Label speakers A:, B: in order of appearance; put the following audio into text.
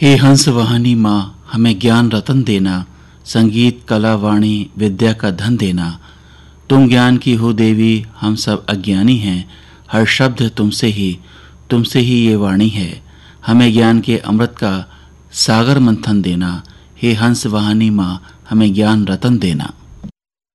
A: हे हंस वाहनी माँ, हमें ज्ञान रतन देना, संगीत कला वाणी विद्या का धन देना। तुम ज्ञान की हो देवी, हम सब अज्ञानी हैं। हर शब्द तुमसे ही ये वाणी है। हमें ज्ञान के अमृत का सागर मंथन देना। हे हंस वाहनी माँ, हमें ज्ञान रतन देना।